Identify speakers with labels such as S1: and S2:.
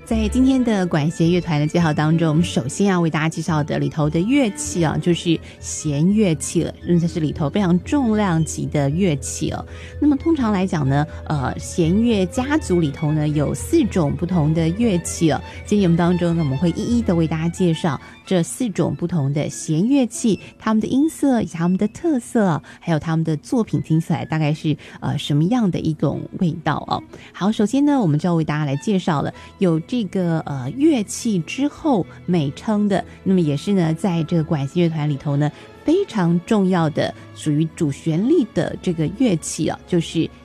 S1: 在今天的管弦乐团的介绍当中，我们首先要为大家介绍的里头的乐器啊，就是弦乐器了，这是里头非常重量级的乐器哦。那么通常来讲呢，弦乐家族里头呢有4种不同的乐器哦。今天节目当中呢，我们会一一的为大家介绍这4种不同的弦乐器，它们的音色以及它们的特色，还有它们的作品听起来大概是什么样的一种味道哦。好，首先呢，我们就要为大家来介绍了有这个乐器之后美称的，那么也是呢在这个管弦乐团里头呢非常重要的属于主旋律的这个乐器啊，就是